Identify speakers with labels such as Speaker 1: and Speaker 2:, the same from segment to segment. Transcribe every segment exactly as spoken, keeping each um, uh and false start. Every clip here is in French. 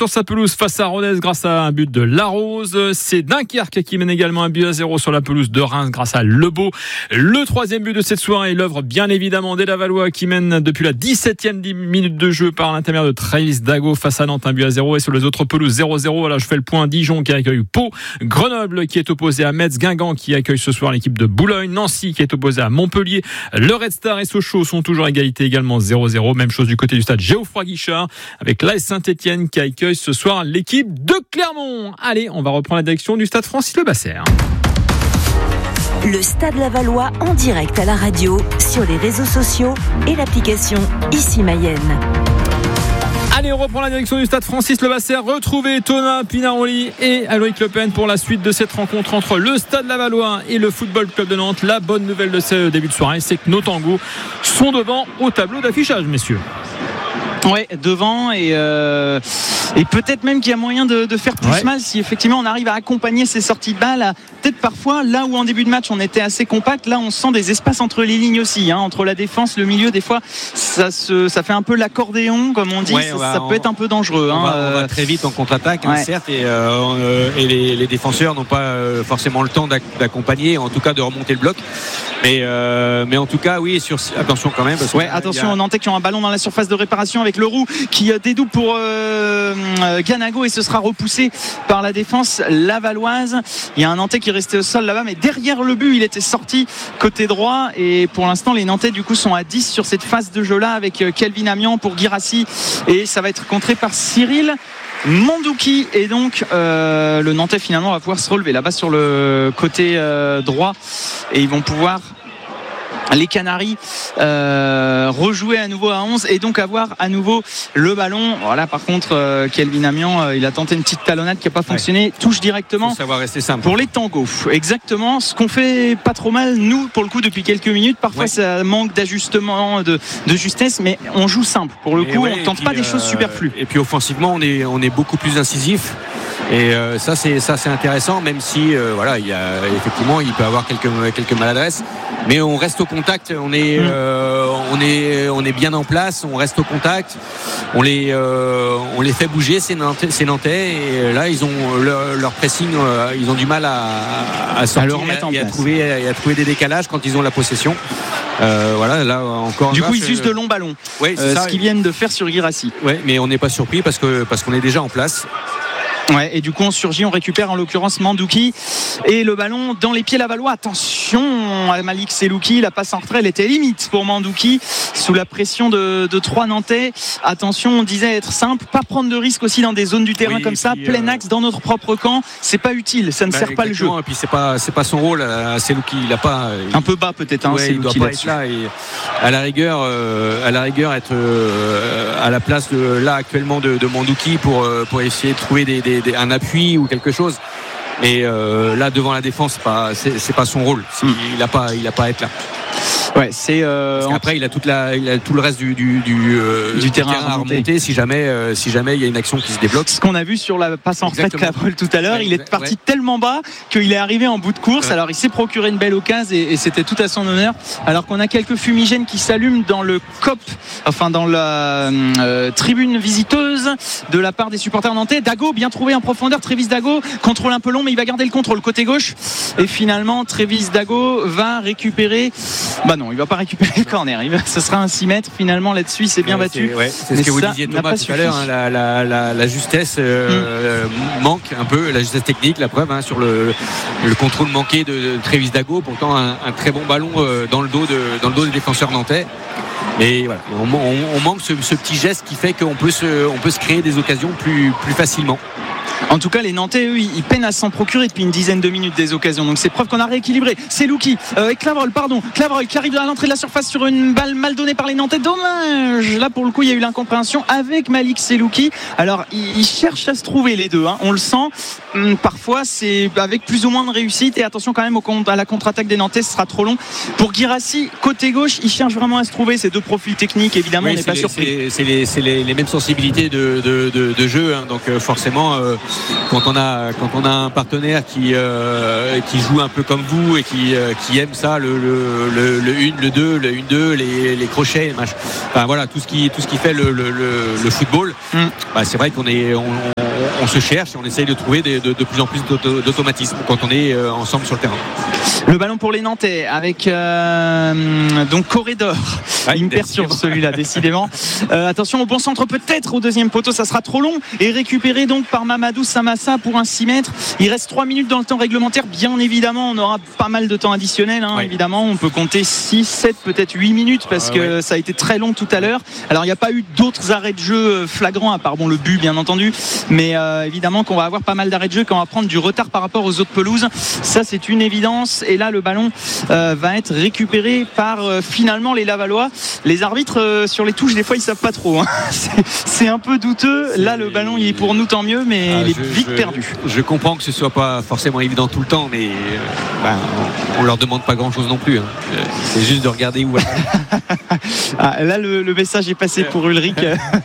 Speaker 1: sur sa pelouse face à Rodez grâce à un but de Larose. C'est Dunkerque qui mène également un but à zéro sur la pelouse de Reims grâce à Lebeau. Le troisième but de cette soirée est l'œuvre bien évidemment des Lavallois qui mènent depuis la dix-septième minute de jeu par l'intermédiaire de Travis Dago face à Nantes, un but à zéro. Et sur les autres pelouses zéro zéro, voilà, je fais le point. Dijon qui accueille Pau, Grenoble qui est opposé à Metz, Guingamp qui accueille ce soir l'équipe de Boulogne, Nancy qui est opposé à Montpellier, le Red Star et Sochaux sont toujours à égalité également zéro zéro. Même chose du côté du stade Geoffroy Guichard avec l'A S Saint-Etienne qui accueille ce soir l'équipe de Clermont. Allez, on va reprendre la direction du stade Francis Lebasseur.
Speaker 2: Le Stade Lavallois en direct à la radio, sur les réseaux sociaux et l'application Ici Mayenne.
Speaker 1: Allez, on reprend la direction du stade Francis Lebasseur. Retrouvez Thomas Pinaroli et Loïc Le Pen pour la suite de cette rencontre entre le Stade Lavallois et le Football Club de Nantes. La bonne nouvelle de ce début de soirée, c'est que nos tangos sont devant au tableau d'affichage, messieurs.
Speaker 3: Ouais, devant et, euh, et peut-être même qu'il y a moyen de, de faire plus ouais. mal si effectivement on arrive à accompagner ces sorties de balles. Peut-être parfois, là où en début de match on était assez compact, là on sent des espaces entre les lignes aussi, hein, entre la défense, le milieu. Des fois, ça, se, ça fait un peu l'accordéon, comme on dit. Ouais, ça, va, ça peut on, être un peu dangereux.
Speaker 4: On,
Speaker 3: hein,
Speaker 4: va,
Speaker 3: euh...
Speaker 4: on va très vite en contre-attaque, hein, ouais. certes, et, euh, et les, les défenseurs n'ont pas forcément le temps d'accompagner, en tout cas de remonter le bloc. Mais, euh, mais en tout cas, oui, sur, attention quand même. Parce
Speaker 3: ouais, attention a... aux Nantais qui ont un ballon dans la surface de réparation avec Leroux qui dédouble pour euh, Ganago et ce sera repoussé par la défense lavalloise. Il y a un Nantais qui est resté au sol là-bas, mais derrière le but, il était sorti côté droit. Et pour l'instant, les Nantais du coup sont à dix sur cette phase de jeu-là avec Kelvin Amian pour Guirassi et ça va être contré par Cyril Mandouki. Et donc euh, le Nantais finalement va pouvoir se relever là-bas sur le côté euh, droit et ils vont pouvoir, les Canaries, euh, rejouer à nouveau à onze et donc avoir à nouveau le ballon. Voilà, par contre euh, Kelvin Amian euh, il a tenté une petite talonnade qui n'a pas fonctionné, ouais. touche directement.
Speaker 4: Faut savoir rester simple
Speaker 3: pour les tangos, exactement ce qu'on fait pas trop mal nous pour le coup depuis quelques minutes. Parfois ouais. ça manque d'ajustement, de, de justesse, mais on joue simple pour le et coup, ouais, on ne tente puis, pas des euh, choses superflues.
Speaker 4: Et puis offensivement on est, on est beaucoup plus incisif. Et euh, ça c'est ça c'est intéressant, même si euh, voilà il y a effectivement il peut avoir quelques quelques maladresses, mais on reste au contact, on est euh, on est on est bien en place, on reste au contact, on les euh, on les fait bouger ces Nantais, ces Nantais et là ils ont leur, leur pressing, euh, ils ont du mal à à sortir, à le remettre en et, place. à trouver et à trouver des décalages quand ils ont la possession. Euh, voilà, là encore.
Speaker 3: Du coup, ils usent de longs ballons.
Speaker 4: Ouais,
Speaker 3: euh, ce qu'ils viennent de faire sur Guirassi.
Speaker 4: Ouais, mais on n'est pas surpris parce que parce qu'on est déjà en place.
Speaker 3: Ouais, et du coup on surgit, on récupère en l'occurrence Mandouki et le ballon dans les pieds lavallois. Attention à Malik Selouki, la passe en retrait elle était limite pour Mandouki sous la pression de, de trois Nantais. Attention, on disait être simple, pas prendre de risque aussi dans des zones du terrain oui, comme ça, puis, plein axe dans notre propre camp, c'est pas utile, ça ne bah, sert pas le jeu.
Speaker 4: Et puis c'est pas c'est pas son rôle, Selouki, il a pas
Speaker 3: il, un peu bas peut-être, hein,
Speaker 4: ouais, il doit pas être là et à la rigueur euh, à la rigueur être euh, à la place de là actuellement de, de Mandouki pour euh, pour essayer de trouver des, des un appui ou quelque chose, mais euh, là devant la défense c'est pas, c'est, c'est pas son rôle, c'est, mm. il a pas il a pas à être là.
Speaker 3: Ouais, c'est euh,
Speaker 4: Parce qu'après il a toute la il a tout le reste du du du, euh,
Speaker 3: du, du terrain, terrain à remonter, remonter
Speaker 4: si jamais euh, si jamais il y a une action qui se débloque.
Speaker 3: Ce qu'on a vu sur la passe en retrait de Clavrel tout à l'heure, ouais, il est parti ouais. tellement bas qu'il est arrivé en bout de course. Ouais. Alors il s'est procuré une belle occasion et, et c'était tout à son honneur. Alors qu'on a quelques fumigènes qui s'allument dans le C O P, enfin dans la euh, tribune visiteuse de la part des supporters nantais. Dago bien trouvé en profondeur, Travis Dago contrôle un peu long mais il va garder le contrôle côté gauche et finalement Travis Dago va récupérer. Bah non, il va pas récupérer le corner. Il va, ce sera un six mètres finalement là-dessus. Il s'est bien
Speaker 4: ouais,
Speaker 3: battu.
Speaker 4: C'est, ouais, c'est ce que vous disiez Thomas tout à l'heure. Hein, la, la, la, la justesse euh, mm. manque un peu, la justesse technique. La preuve hein, sur le, le contrôle manqué de, de Travis Dago. Pourtant un, un très bon ballon euh, dans le dos de dans le dos des défenseurs nantais. Et voilà, on, on, on manque ce, ce petit geste qui fait qu'on peut se on peut se créer des occasions plus plus facilement.
Speaker 3: En tout cas, les Nantais, eux, ils peinent à s'en procurer depuis une dizaine de minutes des occasions. Donc c'est preuve qu'on a rééquilibré. C'est Louki euh, et Clavrol, pardon. Clavrol qui arrive à l'entrée de la surface sur une balle mal donnée par les Nantais. Dommage. Là, pour le coup, il y a eu l'incompréhension avec Malik Selouki. Alors, ils cherchent à se trouver les deux. Hein. On le sent. Hum, parfois, c'est avec plus ou moins de réussite. Et attention quand même au, à la contre-attaque des Nantais, ce sera trop long. Pour Guirassi, côté gauche, ils cherchent vraiment à se trouver. Ces deux profils techniques, évidemment, oui, on n'est pas
Speaker 4: les,
Speaker 3: surpris.
Speaker 4: C'est, c'est, les, c'est les, les mêmes sensibilités de, de, de, de jeu. Hein. Donc euh, forcément. Euh, Quand on a quand on a un partenaire qui euh, qui joue un peu comme vous et qui euh, qui aime ça le le le, le une le deux le une deux les les crochets les mach... enfin voilà tout ce qui tout ce qui fait le le, le, le football mm. bah, c'est vrai qu'on est on, on, on se cherche et on essaye de trouver des, de, de plus en plus d'automatisme quand on est euh, ensemble sur le terrain.
Speaker 3: Le ballon pour les Nantais avec euh, donc Corridor. Ah, il me perturbe celui-là décidément. Euh, attention au bon centre peut-être au deuxième poteau, ça sera trop long et récupéré donc par Mamadou Samassa pour un six mètres. Il reste trois minutes dans le temps réglementaire. Bien évidemment, on aura pas mal de temps additionnel. Hein, oui. Évidemment, on peut compter six, sept, peut-être huit minutes parce que euh, ouais. ça a été très long tout à l'heure. Alors il n'y a pas eu d'autres arrêts de jeu flagrants à part bon, le but bien entendu, mais euh, évidemment qu'on va avoir pas mal d'arrêts de jeu quand on va prendre du retard par rapport aux autres pelouses. Ça c'est une évidence. Et là le ballon euh, va être récupéré par euh, finalement les Lavallois. Les arbitres euh, sur les touches des fois ils savent pas trop hein. c'est, c'est un peu douteux. Là le ballon il est pour nous tant mieux, mais ah, il est je, vite
Speaker 4: je,
Speaker 3: perdu.
Speaker 4: Je comprends que ce soit pas forcément évident tout le temps, mais euh, ben, on, on leur demande pas grand chose non plus hein. C'est juste de regarder où
Speaker 3: ah, là le, le message est passé pour Ulrich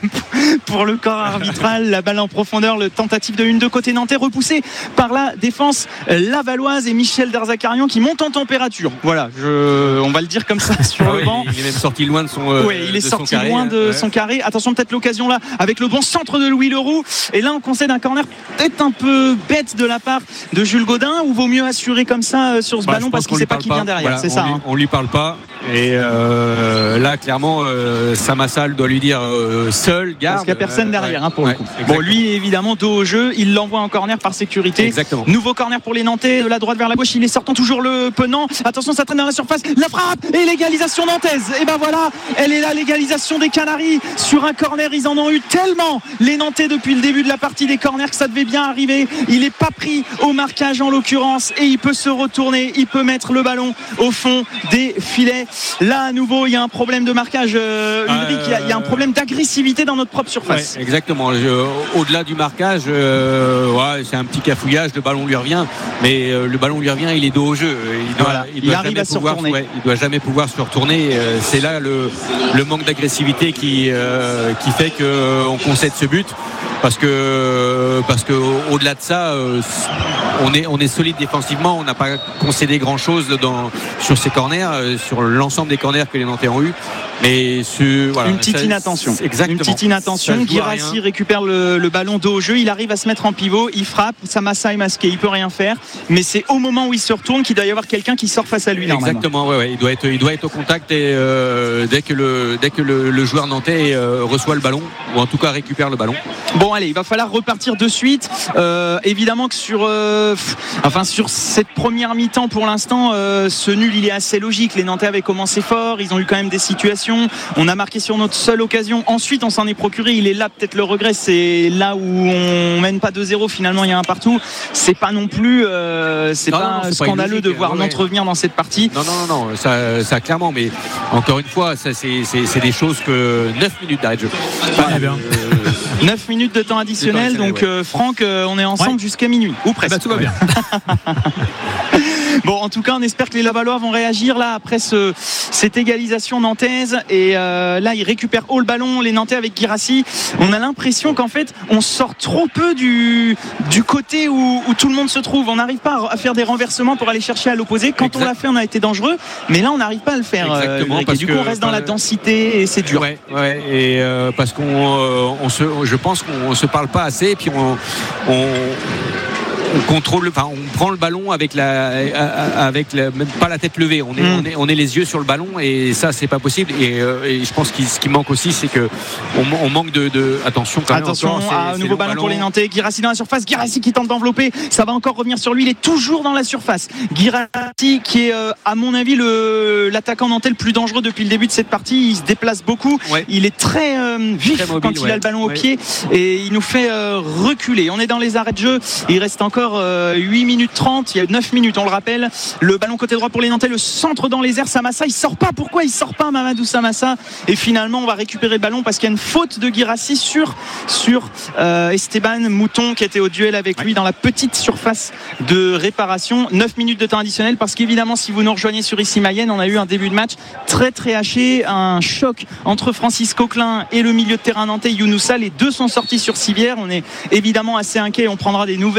Speaker 3: pour le corps arbitral. La balle en profondeur, le tentative de une de côté nantais repoussé par la défense lavalloise et Michel Darzacarian qui monte en température. Voilà, je, on va le dire comme ça sur ah le oui, banc.
Speaker 4: Il est même sorti loin de son euh,
Speaker 3: Oui, il est sorti
Speaker 4: carré,
Speaker 3: loin de
Speaker 4: ouais.
Speaker 3: son carré. Attention, peut-être l'occasion là avec le bon centre de Louis Leroux. Et là, on concède un corner peut-être un peu bête de la part de Jules Godin, ou vaut mieux assurer comme ça euh, sur ce bah, ballon parce qu'il ne sait pas qui vient derrière. Voilà, c'est
Speaker 4: on
Speaker 3: ça.
Speaker 4: Lui,
Speaker 3: hein.
Speaker 4: On lui parle pas. Et euh, là, clairement, euh, Samassa doit lui dire euh, seul, garde.
Speaker 3: Parce qu'il n'y a personne derrière,
Speaker 4: euh,
Speaker 3: hein, pour
Speaker 4: ouais,
Speaker 3: le coup. Bon, lui, évidemment, dos au jeu, il l'envoie en corner par sécurité.
Speaker 4: Exactement.
Speaker 3: Nouveau corner pour les Nantais, de la droite vers la gauche, il est sortant toujours le Penant. Attention, ça traîne dans la surface, la frappe et l'égalisation nantaise. Et ben voilà, elle est là, l'égalisation des Canaries sur un corner. Ils en ont eu tellement, les Nantais, depuis le début de la partie des corners, que ça devait bien arriver. Il n'est pas pris au marquage en l'occurrence et il peut se retourner, il peut mettre le ballon au fond des filets. Là, à nouveau, il y a un problème de marquage, euh, Ulrich, il, y a, il y a un problème d'agressivité dans notre propre surface.
Speaker 4: Ouais, exactement. Je, au-delà du marquage, euh, ouais, c'est un petit cafouillage, le ballon lui revient, mais euh, le ballon lui revient, il est dos au jeu. Il doit,
Speaker 3: voilà,
Speaker 4: il doit
Speaker 3: il arrive
Speaker 4: jamais
Speaker 3: à se
Speaker 4: pouvoir,
Speaker 3: retourner.
Speaker 4: Ouais, il doit jamais pouvoir se retourner. Euh, c'est là le, le manque d'agressivité qui, euh, qui fait qu'on concède ce but. Parce que, parce que au-delà de ça, euh, on est, on est solide défensivement. On n'a pas concédé grand-chose dans, sur ces corners, euh, sur l'ensemble des corners que les Nantais ont eu. Mais ce, voilà,
Speaker 3: une petite
Speaker 4: ça,
Speaker 3: inattention.
Speaker 4: Exactement.
Speaker 3: Une petite inattention. Guirassy récupère le, le ballon dos au jeu. Il arrive à se mettre en pivot. Il frappe. Samassa est masqué. Il peut rien faire. Mais c'est au moment où il se retourne qu'il doit y avoir quelqu'un qui sort face à lui.
Speaker 4: Exactement. Ouais, ouais. Il doit être, il doit être au contact et euh, dès que le, dès que le, le joueur nantais euh, reçoit le ballon ou en tout cas récupère le ballon.
Speaker 3: Bon, allez, il va falloir repartir de suite. Euh, évidemment que sur, euh, enfin sur cette première mi-temps pour l'instant, euh, ce nul il est assez logique. Les Nantais avaient commencé fort. Ils ont eu quand même des situations. On a marqué sur notre seule occasion. Ensuite, on s'en est procuré. Il est là peut-être le regret. C'est là où on mène pas deux zéro. Finalement, il y a un partout. C'est pas non plus, euh, c'est non, pas non, c'est scandaleux pas de voir ouais. Nantes revenir dans cette partie.
Speaker 4: Non, non, non, non ça, ça clairement. Mais encore une fois, ça, c'est, c'est, c'est des choses que neuf minutes d'arrêt de jeu.
Speaker 3: Ah, bien. Euh, neuf minutes de temps additionnel. Donc, ouais. euh, Franck, euh, on est ensemble ouais. jusqu'à minuit. Ou presque.
Speaker 1: Bah, tout va bien.
Speaker 3: Bon, en tout cas, on espère que les Lavallois vont réagir là après ce, cette égalisation nantaise. Et euh, là, ils récupèrent haut le ballon, les Nantais avec Guirassy. On a l'impression qu'en fait, on sort trop peu du, du côté où, où tout le monde se trouve. On n'arrive pas à faire des renversements pour aller chercher à l'opposé. Quand exact. on l'a fait, on a été dangereux. Mais là, on n'arrive pas à le faire.
Speaker 4: Exactement.
Speaker 3: Euh, parce et du coup, on reste dans la densité et c'est dur.
Speaker 4: Ouais, ouais. Et euh, parce qu'on, euh, on se, je pense qu'on se parle pas assez. Et puis on, on on contrôle, enfin on prend le ballon avec la, avec la, même pas la tête levée. On est, mmh. on est, on est les yeux sur le ballon et ça c'est pas possible. Et, euh, et je pense que ce qui manque aussi, c'est que on, on manque de, de attention. Quand
Speaker 3: attention,
Speaker 4: même,
Speaker 3: à nouveau ballon, ballon pour les Nantais. Guirassy dans la surface. Guirassy qui tente d'envelopper. Ça va encore revenir sur lui. Il est toujours dans la surface. Guirassy qui est, euh, à mon avis, le, l'attaquant nantais le plus dangereux depuis le début de cette partie. Il se déplace beaucoup. Ouais. Il est très euh, vif très mobile, quand il ouais. a le ballon au ouais. pied et il nous fait euh, reculer. On est dans les arrêts de jeu. Il reste encore Euh, huit minutes trente, il y a neuf minutes on le rappelle. Le ballon côté droit pour les Nantais, le centre dans les airs. Samassa il sort pas, pourquoi il sort pas Mamadou Samassa? Et finalement on va récupérer le ballon parce qu'il y a une faute de Guirassy sur, sur euh, Esteban Mouton qui était au duel avec lui dans la petite surface de réparation. Neuf minutes de temps additionnel parce qu'évidemment si vous nous rejoignez sur Ici Mayenne, on a eu un début de match très très haché, un choc entre Francis Coquelin et le milieu de terrain nantais Younoussa. Les deux sont sortis sur civière. On est évidemment assez inquiet, on prendra des nouvelles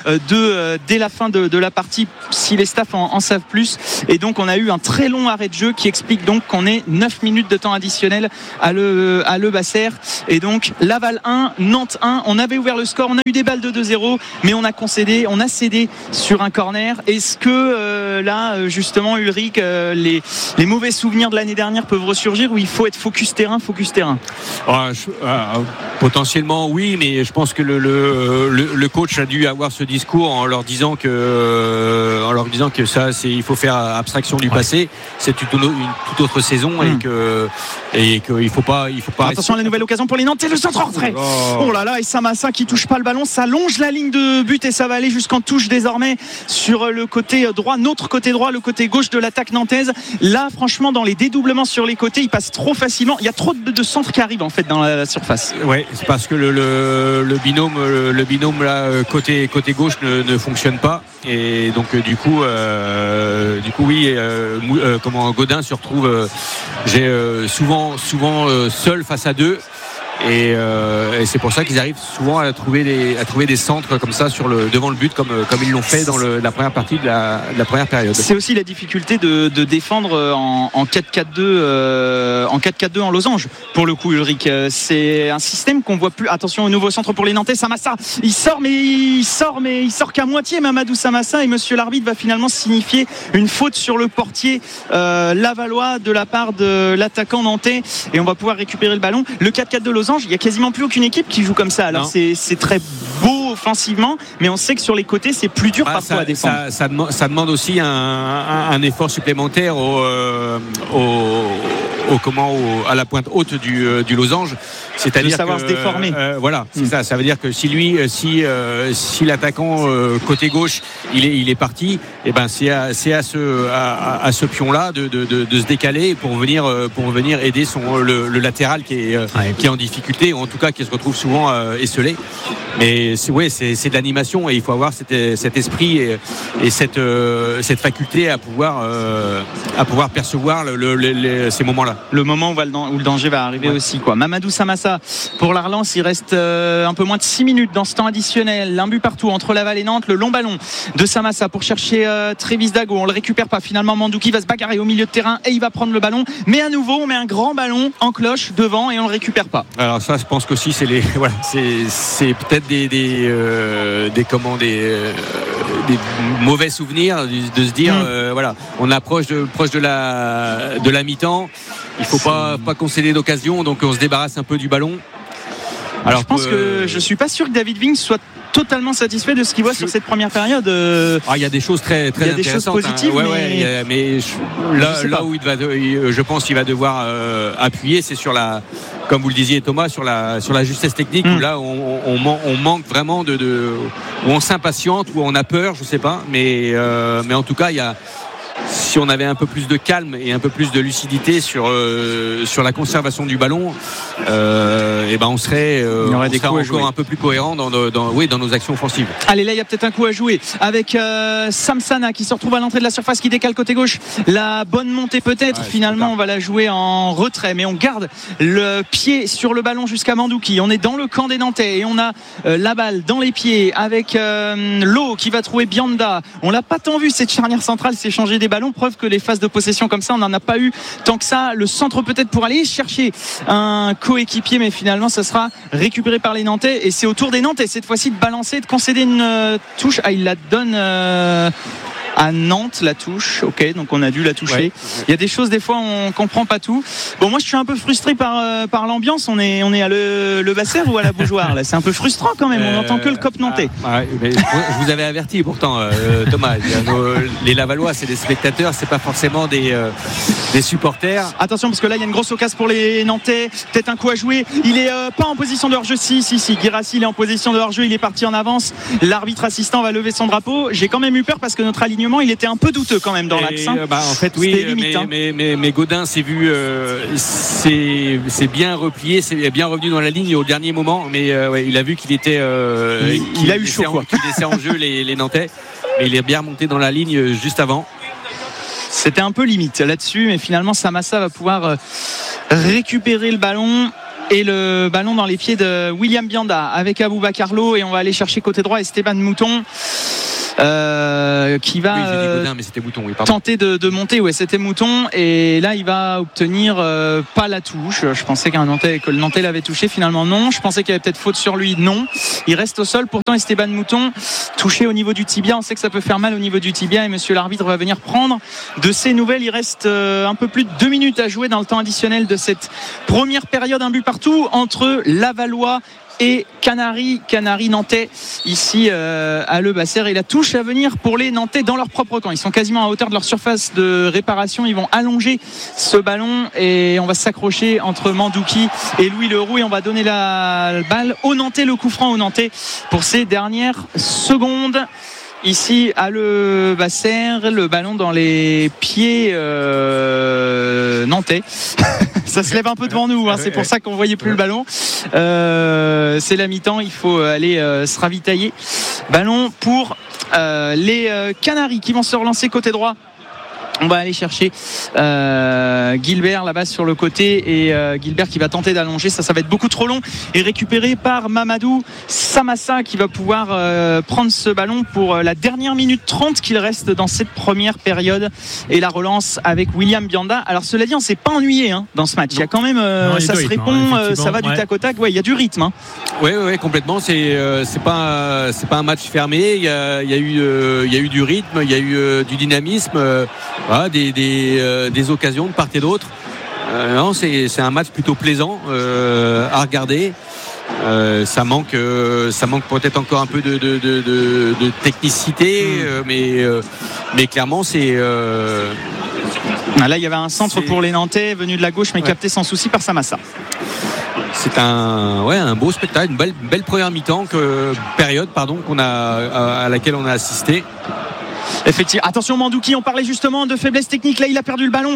Speaker 3: de euh, dès la fin de, de la partie si les staffs en, en savent plus. Et donc on a eu un très long arrêt de jeu qui explique donc qu'on ait neuf minutes de temps additionnel à Le, à Le Basser. Et donc Laval un, Nantes un. On avait ouvert le score, on a eu des balles de deux zéro, mais on a concédé, on a cédé sur un corner. Est-ce que euh, là justement Ulrich, euh, les, les mauvais souvenirs de l'année dernière peuvent ressurgir, ou il faut être focus terrain, focus terrain?
Speaker 4: Ah, je, euh, potentiellement oui, mais je pense que le, le, le, le coach a dû avoir ce discours en leur disant que euh, en leur disant que ça, c'est, il faut faire abstraction du passé, c'est une, une toute autre saison, mmh. et que et qu'il faut pas il faut pas
Speaker 3: attention rester... à la nouvelle occasion pour les Nantais, le centre en retrait. Oh. oh là là, et Samassa qui touche pas le ballon, ça longe la ligne de but et ça va aller jusqu'en touche désormais sur le côté droit, notre côté droit, le côté gauche de l'attaque nantaise. Là franchement, dans les dédoublements sur les côtés, il passe trop facilement, il y a trop de, de centres qui arrivent en fait dans la, la surface.
Speaker 4: Ouais, c'est parce que le, le, le binôme le, le binôme là côté côté gauche ne, ne fonctionne pas, et donc du coup euh, du coup oui euh, euh, comment Gaudin se retrouve euh, j'ai euh, souvent souvent euh, seul face à deux. Et, euh, et c'est pour ça qu'ils arrivent souvent à trouver des, à trouver des centres comme ça sur le, devant le but, comme, comme ils l'ont fait dans le, la première partie de la, de la première période.
Speaker 3: C'est aussi la difficulté de, de défendre en, en quatre quatre deux euh, en quatre quatre deux en losange. Pour le coup, Ulrich, c'est un système qu'on voit plus. Attention au nouveau centre pour les Nantais. Samassa, il sort, mais il sort, mais il sort qu'à moitié. Mamadou Samassa, et Monsieur l'arbitre va finalement signifier une faute sur le portier euh, lavallois de la part de l'attaquant nantais, et on va pouvoir récupérer le ballon. Le quatre quatre deux losange. Il n'y a quasiment plus aucune équipe qui joue comme ça. Alors c'est, c'est très beau offensivement, mais on sait que sur les côtés c'est plus dur ah, parfois
Speaker 4: ça,
Speaker 3: à défendre.
Speaker 4: Ça, ça, demande, ça demande aussi un, un, un effort supplémentaire au, euh, au, au, comment, au, à la pointe haute du, euh, du losange. C'est-à-dire
Speaker 3: de savoir
Speaker 4: que,
Speaker 3: se déformer.
Speaker 4: Euh, voilà, c'est
Speaker 3: mmh.
Speaker 4: ça. Ça veut dire que si lui, si, euh, si l'attaquant euh, côté gauche, il est, il est parti, et ben c'est à, c'est à ce, à, à ce pion-là de, de, de, de se décaler pour venir, pour venir aider son, le, le latéral qui est, ouais. qui est en difficulté, ou en tout cas qui se retrouve souvent euh, esselé. Mais c'est, ouais, c'est, c'est de l'animation, et il faut avoir cet, cet esprit et, et cette, euh, cette faculté à pouvoir, euh, à pouvoir percevoir le, le, le, ces moments-là.
Speaker 3: Le moment où, va le, où le danger va arriver ouais. aussi, quoi. Mamadou Samassa pour la relance, il reste euh, un peu moins de six minutes dans ce temps additionnel. Un but partout entre Laval et Nantes. Le long ballon de Samassa pour chercher euh, Trévis Dago. On le récupère pas. Finalement, Mandouki va se bagarrer au milieu de terrain et il va prendre le ballon. Mais à nouveau, on met un grand ballon en cloche devant et on le récupère pas.
Speaker 4: Alors ça, je pense qu'aussi c'est les, voilà, c'est, c'est peut-être des, des, euh, des comment, des, euh, des mauvais souvenirs de se dire, mmh. euh, voilà, on approche de, proche de la, de la mi-temps. Il faut pas, pas concéder d'occasion, donc on se débarrasse un peu du ballon.
Speaker 3: Alors, je pense euh... que je suis pas sûr que David Wing soit totalement satisfait de ce qu'il voit je... sur cette première période.
Speaker 4: Ah, il y a des choses très, très
Speaker 3: intéressantes. Il y a des choses positives,
Speaker 4: hein. ouais,
Speaker 3: mais,
Speaker 4: ouais, a, mais je... là, je là où il va, je pense qu'il va devoir euh, appuyer, c'est sur la, comme vous le disiez Thomas, sur la, sur la justesse technique. Mm. Où là, on, on, on manque vraiment de, de, où on s'impatiente, où on a peur, je sais pas, mais, euh, mais en tout cas, il y a. Si on avait un peu plus de calme et un peu plus de lucidité sur euh, sur la conservation du ballon, euh, et ben on serait, euh, on serait encore un peu plus cohérent dans, dans, dans, oui, dans nos actions offensives.
Speaker 3: Allez, là il y a peut-être un coup à jouer avec euh, Samsana qui se retrouve à l'entrée de la surface, qui décale côté gauche. La bonne montée peut-être. Ouais, finalement on va la jouer en retrait, mais on garde le pied sur le ballon jusqu'à Mandouki. On est dans le camp des Nantais et on a euh, la balle dans les pieds avec euh, Lowe qui va trouver Bianda. On l'a pas tant vu cette charnière centrale s'échanger des ballons, preuve que les phases de possession comme ça on n'en a pas eu tant que ça. Le centre peut-être pour aller chercher un coéquipier, mais finalement ça sera récupéré par les Nantais et c'est au tour des Nantais cette fois-ci de balancer, de concéder une euh, touche. Ah, il la donne euh, à Nantes, la touche. Ok, donc on a dû la toucher. Ouais. Il y a des choses, des fois on comprend pas tout. Bon, moi je suis un peu frustré par, euh, par l'ambiance. On est, on est à le, le Basser ou à la Bougeoire là. C'est un peu frustrant quand même. On n'entend euh, que le cop nantais.
Speaker 4: Ah, ouais, mais je vous avais averti pourtant, euh, Thomas. Nos, les Lavallois, c'est des spectateurs, c'est pas forcément des, euh, des supporters.
Speaker 3: Attention parce que là il y a une grosse occasion pour les Nantais. Peut-être un coup à jouer. Il est euh, pas en position de hors-jeu. Si, si, si. Guirassi, il est en position de hors-jeu. Il est parti en avance. L'arbitre assistant va lever son drapeau. J'ai quand même eu peur parce que notre alignement, il était un peu douteux quand même dans l'axe. Hein.
Speaker 4: Bah, en fait, oui, limite, mais, hein. mais, mais, mais Gaudin s'est vu, euh, c'est, c'est bien replié, c'est bien revenu dans la ligne au dernier moment, mais euh, ouais, il a vu qu'il était, euh,
Speaker 3: il,
Speaker 4: qu'il
Speaker 3: il a eu chaud,
Speaker 4: en, qu'il laissait en jeu les, les Nantais, mais il est bien remonté dans la ligne juste avant.
Speaker 3: C'était un peu limite là-dessus, mais finalement Samassa va pouvoir récupérer le ballon. et le ballon dans les pieds de William Bianda avec Aboubacar Lo, et on va aller chercher côté droit Esteban Mouton. Euh, qui va
Speaker 4: oui,
Speaker 3: euh,
Speaker 4: Godin, mais c'était Mouton, oui,
Speaker 3: tenter de, de monter. Ouais, c'était Mouton, et là il va obtenir euh, pas la touche. Je pensais qu'un Nantais, que le Nantais l'avait touché, finalement non. Je pensais qu'il y avait peut-être faute sur lui, non. Il reste au sol. Pourtant Esteban Mouton touché au niveau du tibia. On sait que ça peut faire mal au niveau du tibia, et monsieur l'arbitre va venir prendre de ses nouvelles. Il reste euh, un peu plus de deux minutes à jouer dans le temps additionnel de cette première période. Un but partout entre Lavallois et Canaries, Canaries Nantais ici euh, à Le Basser, et la touche à venir pour les Nantais dans leur propre camp. Ils sont quasiment à hauteur de leur surface de réparation. Ils vont allonger ce ballon et on va s'accrocher entre Mandouki et Louis Leroux, et on va donner la balle au Nantais, le coup franc au Nantais pour ces dernières secondes. Ici à Le Basser, le ballon dans les pieds euh, nantais. Ça se lève un peu devant nous, hein, c'est pour ça qu'on voyait plus le ballon. Euh, c'est la mi-temps, il faut aller euh, se ravitailler. Ballon pour euh, les euh, Canaries qui vont se relancer côté droit. On va aller chercher euh, Gilbert là-bas sur le côté, et euh, Gilbert qui va tenter d'allonger. Ça, ça va être beaucoup trop long, et récupéré par Mamadou Samassa qui va pouvoir euh, prendre ce ballon pour euh, la dernière minute trente qu'il reste dans cette première période, et la relance avec William Bianda. Alors cela dit, on s'est pas ennuyé hein, dans ce match. Il y a quand même, euh, non, ça se rythme, répond, hein, ça va du ouais. tac au tac. Ouais, il y a du rythme. Hein.
Speaker 4: Oui, ouais, ouais, complètement. C'est euh, c'est pas c'est pas un match fermé. Il y a il y a eu euh, il y a eu du rythme, il y a eu euh, du dynamisme. Euh, Voilà, des, des, euh, des occasions de part et d'autre. Euh, non, c'est, c'est un match plutôt plaisant euh, à regarder. Euh, ça manque, euh, ça manque peut-être encore un peu de, de, de, de, de technicité, mmh. euh, mais, euh, mais clairement c'est. Euh,
Speaker 3: Là, il y avait un centre c'est... pour les Nantais venu de la gauche, mais ouais. capté sans souci par Samassa.
Speaker 4: C'est un, ouais, un beau spectacle, une belle, belle première mi-temps, que, période pardon, qu'on a, à, à laquelle on a assisté.
Speaker 3: Effectivement. Attention Mandouki, on parlait justement de faiblesse technique. Là il a perdu le ballon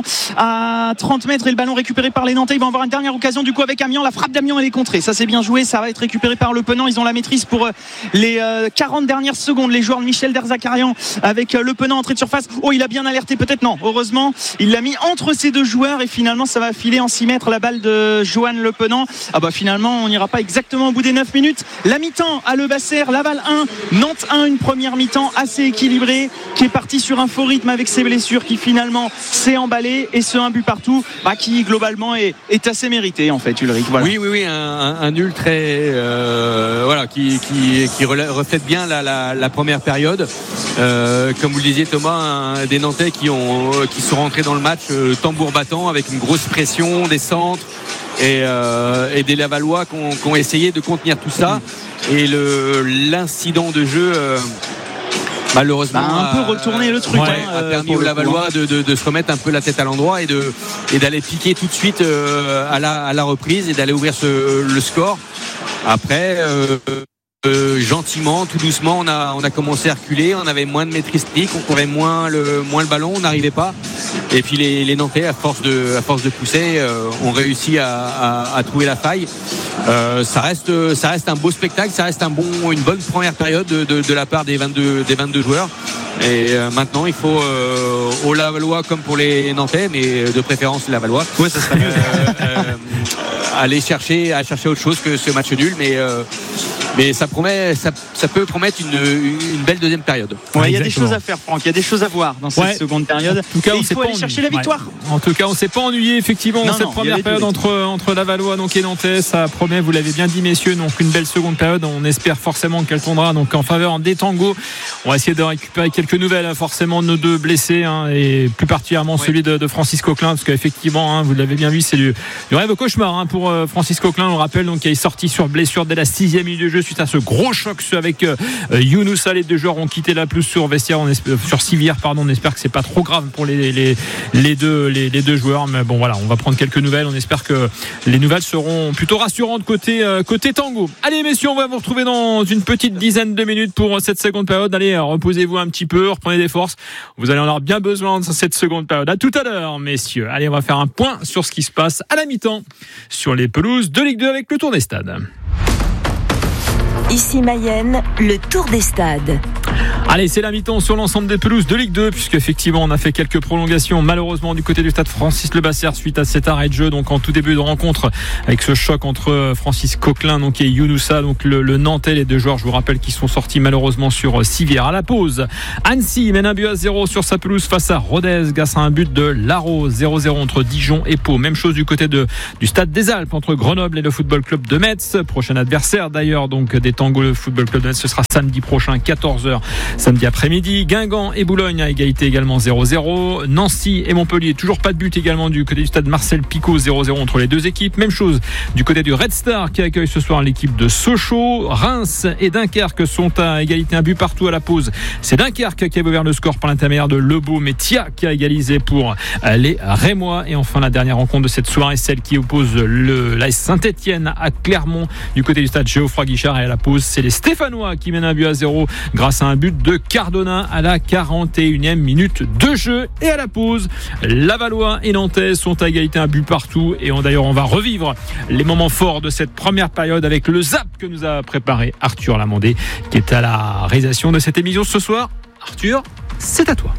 Speaker 3: à trente mètres, et le ballon récupéré par les Nantais. Il va avoir une dernière occasion du coup avec Amiens. La frappe d'Amiens, elle est contrée. Ça c'est bien joué, ça va être récupéré par Le Penant. Ils ont la maîtrise pour les quarante dernières secondes, les joueurs de Michel Derzakarian avec Le Penant entrée de surface. Oh, il a bien alerté, peut-être non. Heureusement, il l'a mis entre ces deux joueurs, et finalement ça va filer en six mètres la balle de Johan Le Penant. Ah bah finalement on n'ira pas exactement au bout des neuf minutes. La mi-temps à Le Basser, Laval un, Nantes un, une première mi-temps assez équilibrée, qui est parti sur un faux rythme avec ses blessures, qui finalement s'est emballé, et ce un but partout bah, qui globalement est, est assez mérité en fait, Ulrich. Voilà.
Speaker 4: Oui, oui, oui, un, un, un nul très euh, voilà, qui, qui, qui reflète bien la, la, la première période. Euh, comme vous le disiez Thomas, un, des Nantais qui, ont, qui sont rentrés dans le match euh, tambour battant, avec une grosse pression, des centres, et, euh, et des Lavallois qui ont, qui ont essayé de contenir tout ça. Et le, l'incident de jeu euh, malheureusement
Speaker 3: bah, un peu retourner le truc
Speaker 4: ouais,
Speaker 3: hein,
Speaker 4: a permis aux Lavallois de, de, de se remettre un peu la tête à l'endroit, et, de, et d'aller piquer tout de suite euh, à, la, à la reprise, et d'aller ouvrir ce, le score. Après euh, euh, gentiment, tout doucement, on a, on a commencé à reculer. On avait moins de maîtrise technique, on courait moins le, moins le ballon, on n'arrivait pas, et puis les, les Nantais, à force de, à force de pousser, euh, ont réussi à, à, à trouver la faille. Euh, ça reste, ça reste un beau spectacle, ça reste un bon, une bonne première période de, de, de la part des vingt-deux, des vingt-deux joueurs. Et euh, maintenant, il faut euh, aux Lavallois comme pour les Nantais, mais de préférence les Lavallois.
Speaker 3: Ouais, ça serait mieux.
Speaker 4: Euh, euh, aller chercher, à chercher autre chose que ce match nul, mais euh, mais ça promet, ça, ça peut promettre une, une belle deuxième période.
Speaker 3: Ouais, il y a des choses à faire, Franck. Il y a des choses à voir dans cette ouais. seconde période.
Speaker 1: En tout cas,
Speaker 3: et
Speaker 1: on
Speaker 3: il faut aller
Speaker 1: ennuyé.
Speaker 3: chercher la victoire.
Speaker 1: Ouais. En tout cas, on s'est pas ennuyé effectivement
Speaker 3: non,
Speaker 1: dans cette
Speaker 3: non,
Speaker 1: première période entre entre Lavallois donc et Nantais. Ça promet, vous l'avez bien dit messieurs, donc une belle seconde période. On espère forcément qu'elle tournera donc en faveur des Tangos. On va essayer de récupérer quelques nouvelles forcément de nos deux blessés hein, et plus particulièrement ouais. celui de, de Francis Coquelin, parce qu'effectivement, hein, vous l'avez bien vu, c'est du, du rêve cauchemar hein, pour euh, Francis Coquelin. On le rappelle donc, qui est sorti sur blessure dès la sixième minute de jeu suite à ce gros choc avec euh, Younoussa. Les deux joueurs ont quitté la pelouse sur vestiaire, on espère, sur civière pardon. On espère que c'est pas trop grave pour les, les, les, deux, les, les deux joueurs, mais bon voilà, on va prendre quelques nouvelles. On espère que les nouvelles seront plutôt rassurantes côté, euh, côté Tango. Allez messieurs, on va vous retrouver dans une petite dizaine de minutes pour cette seconde période. Allez, reposez-vous un petit peu, reprenez des forces, vous allez en avoir bien besoin dans cette seconde période. À tout à l'heure messieurs. Allez, on va faire un point sur ce qui se passe à la mi-temps sur les pelouses de Ligue deux avec le Tour des Stades.
Speaker 2: Ici Mayenne, le Tour des Stades.
Speaker 1: Allez, c'est la mi-temps sur l'ensemble des pelouses de Ligue deux, puisque effectivement on a fait quelques prolongations malheureusement du côté du stade Francis Lebassère suite à cet arrêt de jeu, donc en tout début de rencontre avec ce choc entre Francis Coquelin donc, et Younoussa, donc le, le Nantais, les deux joueurs je vous rappelle qui sont sortis malheureusement sur Civière. À la pause, Annecy mène un but à zéro sur sa pelouse face à Rodez grâce à un but de Larose. Zéro zéro entre Dijon et Pau. Même chose du côté de, du stade des Alpes entre Grenoble et le Football Club de Metz. Prochain adversaire d'ailleurs donc des Tangos, le Football Club de Metz, ce sera samedi prochain quatorze heures. Samedi après-midi, Guingamp et Boulogne à égalité également zéro zéro. Nancy et Montpellier, toujours pas de but également du côté du stade Marcel Picot, zéro zéro entre les deux équipes. Même chose du côté du Red Star qui accueille ce soir l'équipe de Sochaux. Reims et Dunkerque sont à égalité, un but partout à la pause. C'est Dunkerque qui a ouvert le score par l'intermédiaire de Lebeau, mais Thia qui a égalisé pour les Rémois. Et enfin la dernière rencontre de cette soirée, celle qui oppose le l'A S Saint-Etienne à Clermont du côté du stade Geoffroy Guichard. Et à la pause, c'est les Stéphanois qui mènent un but à zéro grâce à un but de Cardona à la quarante et unième minute de jeu. Et à la pause, Lavallois et Nantais sont à égalité, un but partout. Et on, d'ailleurs, on va revivre les moments forts de cette première période avec le zap que nous a préparé Arthur Lamandé, qui est à la réalisation de cette émission ce soir. Arthur, c'est à toi.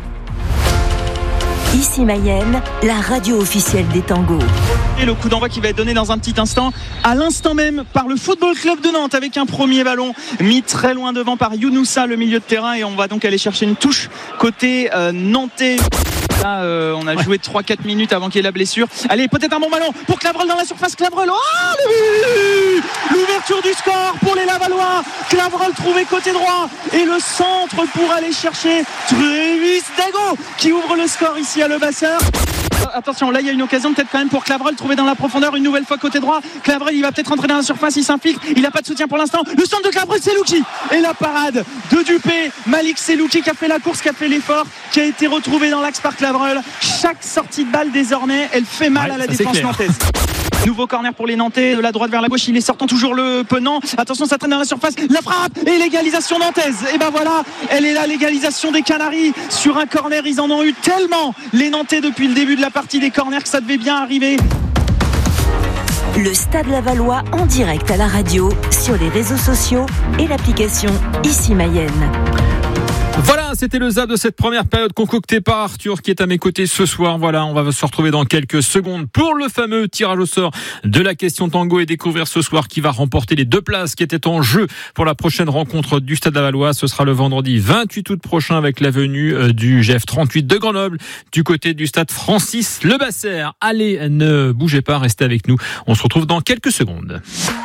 Speaker 2: Ici Mayenne, la radio officielle des tangos.
Speaker 3: Et le coup d'envoi qui va être donné dans un petit instant, à l'instant même par le Football Club de Nantes, avec un premier ballon mis très loin devant par Younoussa, le milieu de terrain, et on va donc aller chercher une touche côté euh, nantais. Là, euh, on a ouais. joué trois quatre minutes avant qu'il y ait la blessure. Allez, peut-être un bon ballon pour Clavreul dans la surface. Clavreul, oh le but, l'ouverture du score pour les Lavallois. Clavreul trouvé côté droit et le centre pour aller chercher Travis Dago qui ouvre le score ici à Lebasseur. Attention, là il y a une occasion peut-être quand même pour Clavreul, trouver dans la profondeur une nouvelle fois côté droit. Clavreul, il va peut-être rentrer dans la surface, il s'infiltre, il n'a pas de soutien pour l'instant. Le centre de Clavreul, c'est Louki et la parade de Dupé. Malik Selouki qui a fait la course, qui a fait l'effort, qui a été retrouvé dans l'axe par Clavreul. Chaque sortie de balle désormais, elle fait mal ouais, à la défense nantaise. Nouveau corner pour les Nantais, de la droite vers la gauche, il est sortant toujours le Penant. Attention, ça traîne dans la surface, la frappe et l'égalisation nantaise. Et ben voilà, elle est là, l'égalisation des Canaries sur un corner. Ils en ont eu tellement, les Nantais, depuis le début de la partie des corners, que ça devait bien arriver.
Speaker 2: Le Stade Lavallois en direct à la radio, sur les réseaux sociaux et l'application Ici Mayenne.
Speaker 1: Voilà, c'était le zap de cette première période concoctée par Arthur qui est à mes côtés ce soir. Voilà, on va se retrouver dans quelques secondes pour le fameux tirage au sort de la question tango et découvrir ce soir qui va remporter les deux places qui étaient en jeu pour la prochaine rencontre du Stade Lavallois. Ce sera le vendredi vingt-huit août prochain avec la venue du G F trente-huit de Grenoble du côté du stade Francis Lebassère. Allez, ne bougez pas, restez avec nous. On se retrouve dans quelques secondes.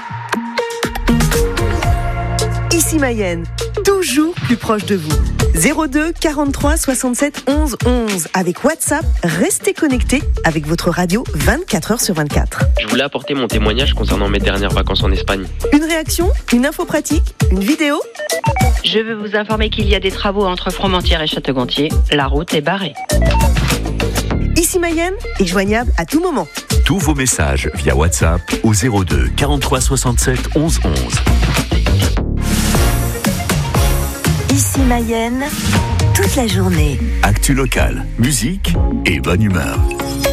Speaker 5: Ici Mayenne, toujours plus proche de vous. zéro deux quarante-trois soixante-sept onze onze. Avec WhatsApp, restez connectés avec votre radio vingt-quatre heures sur vingt-quatre.
Speaker 6: Je voulais apporter mon témoignage concernant mes dernières vacances en Espagne.
Speaker 5: Une réaction, une info pratique, une vidéo.
Speaker 7: Je veux vous informer qu'il y a des travaux entre Fromentieres et Château-Gontier. La route est barrée.
Speaker 5: Ici Mayenne est joignable à tout moment.
Speaker 8: Tous vos messages via WhatsApp au zéro deux quarante-trois soixante-sept onze onze.
Speaker 2: Ici Mayenne, toute la journée.
Speaker 8: Actu locale, musique et bonne humeur.